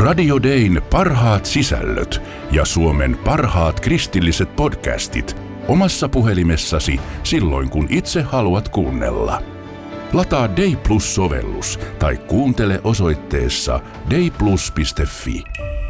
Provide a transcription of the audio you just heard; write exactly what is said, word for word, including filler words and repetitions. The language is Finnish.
Radio Dayn parhaat sisällöt ja Suomen parhaat kristilliset podcastit omassa puhelimessasi silloin, kun itse haluat kuunnella. Lataa Day Plus-sovellus tai kuuntele osoitteessa day plus piste fi.